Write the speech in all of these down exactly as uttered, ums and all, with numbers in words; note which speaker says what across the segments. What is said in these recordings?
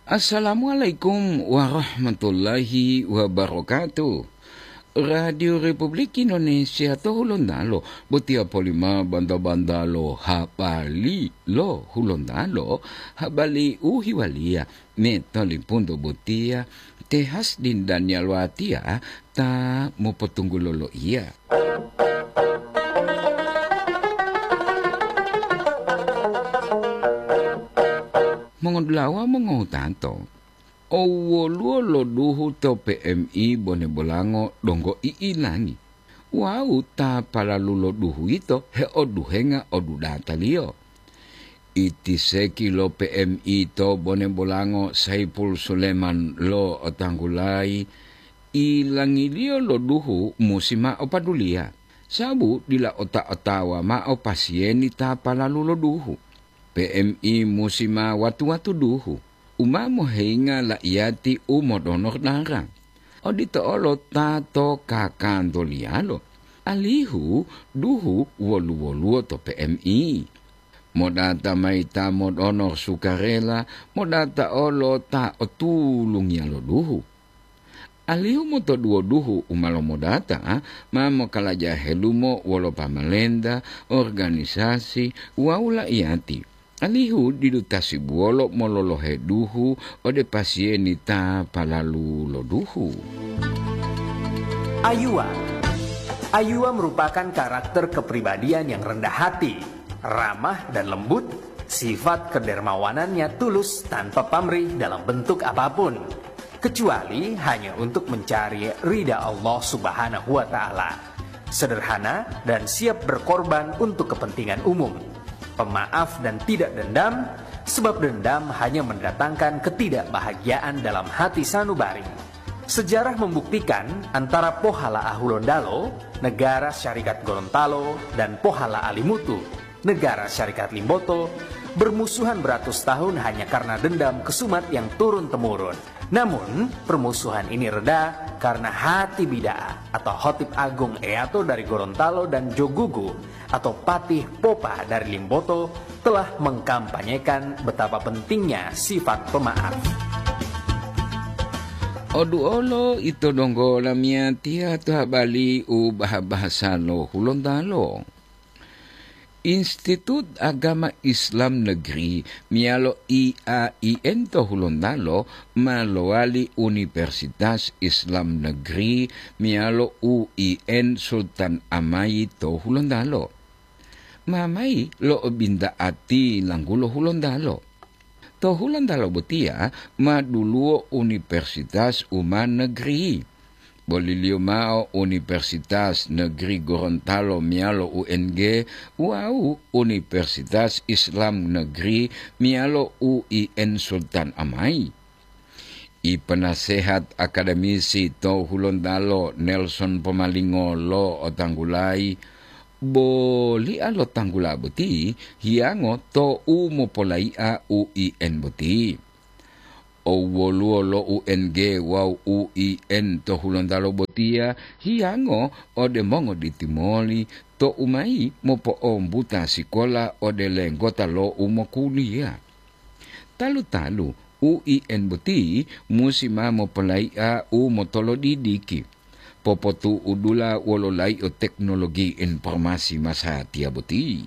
Speaker 1: Assalamualaikum warahmatullahi wabarakatuh. Radio Republik Indonesia to hulondalo, butia polima banda-bandalo, habali lo hulondalo, habali uhiwalia, metalipundo butia, tehas din Daniel Watia, ta mo lolo iya. Mengudlawa mengutanto. Owo luo lo duhu to P M I bone bolango donggo iinani. Wau ta pala lulo duhu ito he odu henga odu data lio. Iti seki lo P M I to bone bolango Saipul Suleman lo otanggulai. Ilangi lio lo duhu musima opadulia. Sabu dila ota-otawa ma o pasieni ta pala lulo duhu. P M I musima watu-watu duhu. Uma mo henga la iati umodonor narang. O dito olo tato kakando lialo. Alihu duhu wolu-wolu to P M I. Modata maita modonor sukarela. Modata olo ta otulung yalo duhu. Alihu mo to duo duhu umalo modata. Ha? Mamo kalaja helumo wolo pamalenda, organisasi, waula iati. Alihu didutasi buolo mololohe duhu ode pasieni ta palalu lo duhu.
Speaker 2: Ayua. Ayua merupakan karakter kepribadian yang rendah hati, ramah dan lembut. Sifat kedermawanannya tulus tanpa pamrih dalam bentuk apapun, kecuali hanya untuk mencari ridha Allah Subhanahu wa Ta'ala. Sederhana dan siap berkorban untuk kepentingan umum. Pemaaf dan tidak dendam, sebab dendam hanya mendatangkan ketidakbahagiaan dalam hati sanubari. Sejarah membuktikan antara Pohala Ahulondalo, negara Syarikat Gorontalo, dan Pohala Alimutu, negara Syarikat Limboto, bermusuhan beratus tahun hanya karena dendam kesumat yang turun-temurun. Namun, permusuhan ini reda karena hati bidaa atau Khotib Agung Eato dari Gorontalo dan Jogugu atau Patih Popa dari Limboto telah mengkampanyekan betapa pentingnya sifat pemaaf.
Speaker 1: Odu olo ito donggo lamia tia tuha bali u bahasa lo hulondalo. Institut Agama Islam Negeri mialo I A I N to hulondalo malawali Universitas Islam Negeri mialo U I N Sultan Amai to hulondalo. Mamai lo binda ati langgulo hulondalo. To hulondalo butia maduluo Universitas Uman Negeri. Bolilio Mao Universitas Negeri Gorontalo mialo U N G, Wau Universitas Islam Negeri mialo U I N Sultan Amai. I penasehat akademisi to hulondalo Nelson Pomalingo lo otanggulai, boli alo tanggula buti, hiango to umo polaia U I N buti. O woluo lo U N G wau U I N to hulondalo botia hiango o de mongo di timoli to umai mopo ombuta sikola o de lenggota lo umo kulia. Talu-talu U I N boti musima mopolaia u motolo didiki. Popotu udula wololai o teknologi informasi masa tia boti.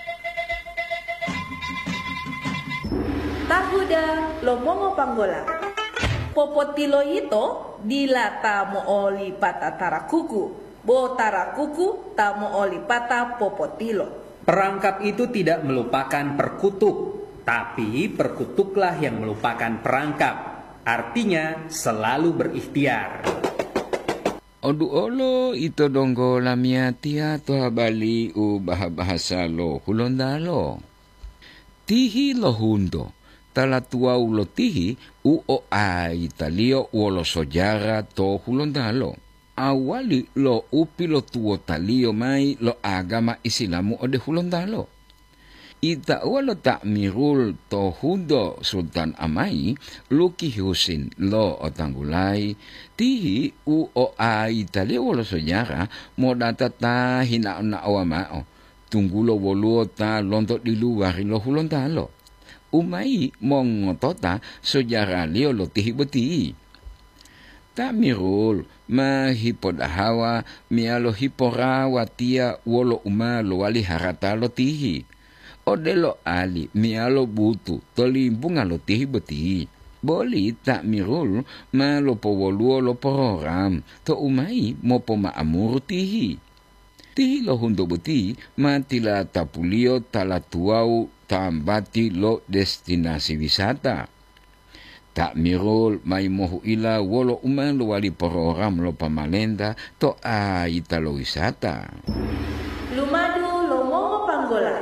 Speaker 3: Tahuda lomongo panggola. Popotilo ito dilata mo oli pata tarakuku. Bo tarakuku tamo oli pata popotilo.
Speaker 2: Perangkap itu tidak melupakan perkutuk, tapi perkutuklah yang melupakan perangkap. Artinya selalu berikhtiar.
Speaker 1: Odu olo ito donggo lamia tia toha bali u bahasa lo hulondalo. Tihi lo hundo. Talatuau lo tihi u o a italio uolo sojara to hulondalo. Awali lo upi lo tuo talio mai lo agama isilamu ode hulondalo. Ita ualo tak mirul to hundo Sultan Amai Luki Husin lo otanggulai. Tihi u o a italio uolo sojara mo data ta hina na awamao. Tunggulo woluo ta lontok di luar lo hulondalo. umai mongotota sojara lio lo tihi beti. Tamirul mahipodahawa mialo hiporawa tia wolo uma lo wali harata lo tihi. Odelo ali mialo butu tolimbunga lo tihi beti. Boli tak mirul ma lo powoluo lo pororam to umai mopo maamuru tihi. Tihi lo hundo beti ma tila tapulio talatuau tambati lo destinasi wisata. Tak mirul mai mohu ila wolo umang lo wali pororam lo pamalenda to aita lo wisata.
Speaker 3: Lumadu lo mongo panggola.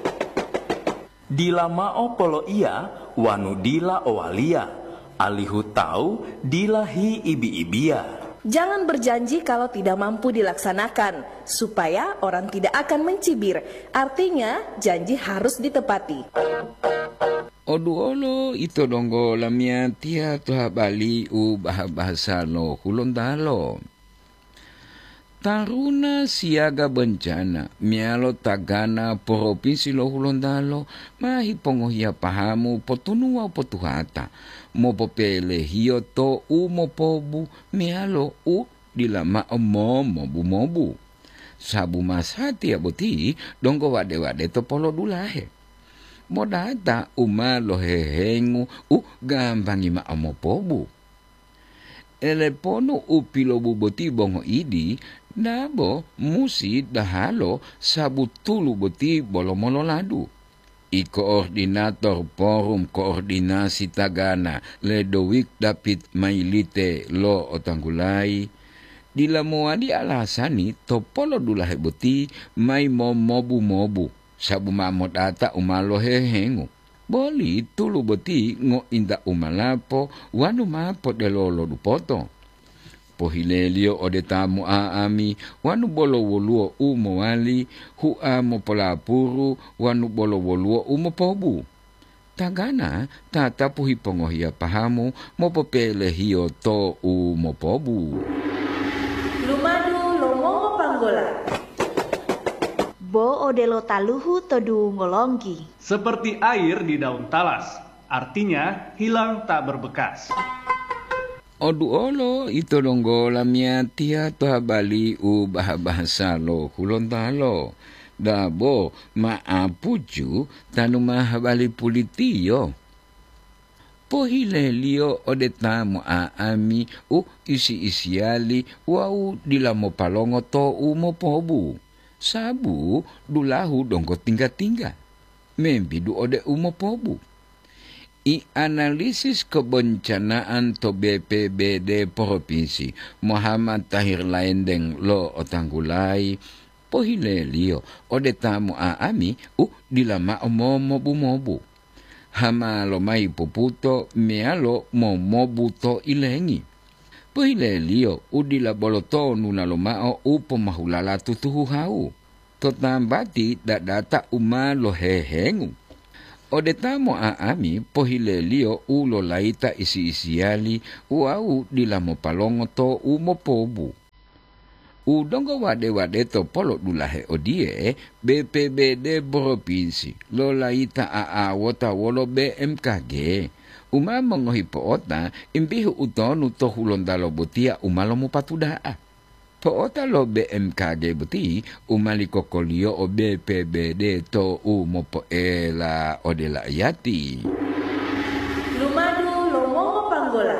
Speaker 2: Dila mao polo ia, wanu dila owalia, alihu tau dila hi ibi-ibia.
Speaker 3: Jangan berjanji kalau tidak mampu dilaksanakan, supaya orang tidak akan mencibir. Artinya, janji harus ditepati.
Speaker 1: Oduolo ito donggo lamia tia tuha bali u bahasa lo Gorontalo. Taruna siaga bencana mialo tagana provinsi lo Gorontalo mahi pongohia pahamu potunua potuhata mo popele hio to u mo pobu mialo u dilama omo mobu mobu sabu masati aboti donggo wade wade to polo dulahe modata uma lo hehengu u gambangi ma omo pobu elepono u pilobu boti bongo idi nabo musi dahalo sabu tulu boti bolomolo ladu. I koordinator forum koordinasi tagana Ledowik David Mailite lo otanggulai dilamuadi alasani topolo dulahe boti mai mobu mobu sabu mamot ata umalo hehengu. Boli tulu boti ngo inda umalapo wanu mapo delolo dupoto. Pohilelio ode tamu aami wanu bolo woluo umo wali hua mo polapuru wanu bolo woluo umo pobu. Tagana tata puhi pongohia pahamu mo popele hio to umo pobu.
Speaker 3: Lumadu lomongo panggola.
Speaker 4: Bo odelo taluhu todu ngolonggi.
Speaker 5: Seperti air di daun talas, artinya hilang tak berbekas.
Speaker 1: Odu olo ito donggo lamia tia toha bali u bahasa lo Gorontalo. Dabo maapuju tanu mahabali pulitiyo. Pohilelio ode tamu aami u isi isiali wau dilamo palongo to umo pobu. Sabu dulahu donggo tingga-tingga. Membidu ode umo pobu. I analisis kebencanaan to B P B D Provinsi Muhammad Tahir Laendeng lo otanggulai pohilelio ode tamu aami u dilama omo mobu mobu. Hama lo mai puputo mealo mo mobu to ilengi. Pohilelio u dilaboloto nuna lo mao u pomahulala tutuhu hau. Totambati dadata uma lo hehengu. Ode tamu aami pohilelio ulo laita isi isiali uau dilamo palongo to umo pobu. Udongo wade wade to polo dulahe odie B P B D Provinsi lo laita aa wota wolo B M K G. Uma mongohi poota imbihu utonu to Gorontalo botia umalomo patudaa. Poota lo B M K G beti umali kokolio o B P B D to umo poela odela yati.
Speaker 3: Lumadu lomongo panggola.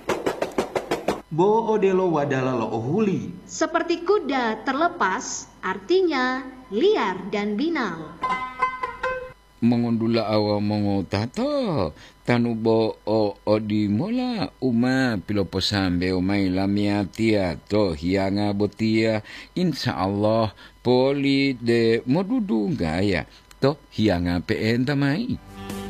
Speaker 5: Bo odelo wadala lo ohuli.
Speaker 4: Seperti kuda terlepas, artinya liar dan binal.
Speaker 1: Mengundula awa mongo tato tanu bo o odi mola uma pilopo sambe umai lamia tia to hianga botia insya Allah poli de modudu gaya to hianga pe entamai.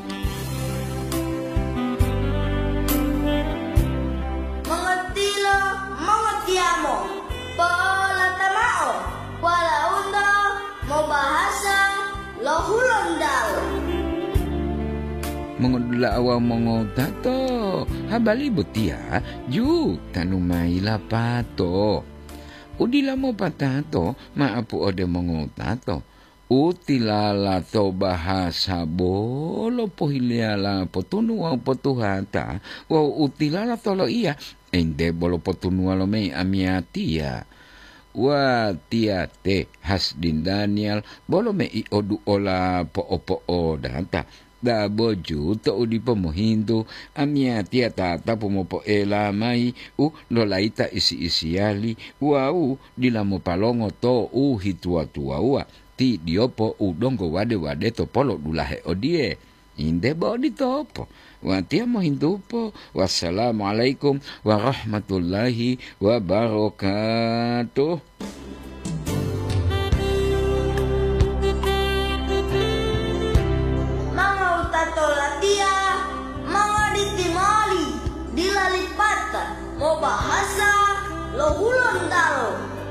Speaker 6: Mengetilo mengetiamo pola tamao wala undo mau bahasa lo Gorontalo.
Speaker 1: Mengundula awa mongo tato habali botia ju tanu mai lapato udila mo patato maapu ode mongo tato utilala to bahasa bolo pohiliala potunu wa potuhata wa utilala to lo iya ende bolo potunu lo me amiatia wa tia te hasdin Daniel bolo me i odu ola po opo o danta da boju to udi pomohindu amia tia tata pomopo ela mai u lolaita isi isiali wa u dilamo palongo to u hitua tua ua ti diopo u dongo wade wade to polo dulahe odie inde bodi topo wa tia mohindupo wassalamualaikum warahmatullahi wabarakatuh.